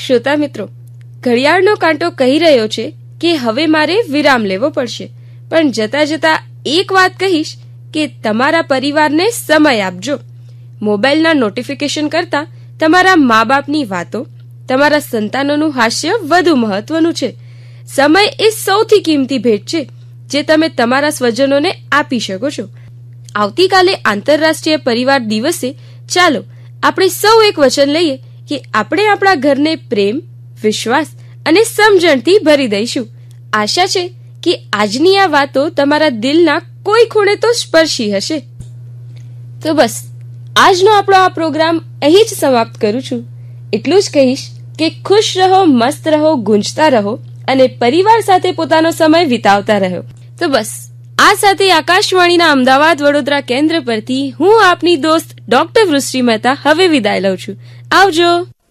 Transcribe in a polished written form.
શ્રોતા મિત્રો, ઘડિયાળનો કાંટો કહી રહ્યો છે કે હવે મારે વિરામ લેવો પડશે, પણ જતા જતા એક વાત કહીશ કે તમારા પરિવારને સમય આપજો. મોબાઈલના નોટિફિકેશન કરતા તમારા મા બાપની વાતો, તમારા સંતાનોનું હાસ્ય વધુ મહત્વનું છે. સમય એ સૌથી કિંમતી ભેટ છે જે તમે તમારા સ્વજનોને આપી શકો છો. આવતીકાલે આંતરરાષ્ટ્રીય પરિવાર દિવસે ચાલો આપણે સૌ એક વચન લઈએ કે આપણે આપણા ઘરને પ્રેમ, વિશ્વાસ અને સમજણથી ભરી દઈશું. આશા છે કે આજની આ વાતો તમારા દિલના કોઈ ખૂણે તો સ્પર્શી હશે. તો બસ આજનો આપણો આ પ્રોગ્રામ અહીં જ સમાપ્ત કરું છું. એટલું જ કહીશ કે ખુશ રહો, મસ્ત રહો, ગુંજતા રહો અને પરિવાર સાથે પોતાનો સમય વિતાવતા રહો. તો બસ આ સાથે આકાશવાણીના અમદાવાદ વડોદરા કેન્દ્ર પરથી હું આપની દોસ્ત ડોક્ટર વૃષ્ટિ મહેતા હવે વિદાય લઉં છું. આવજો.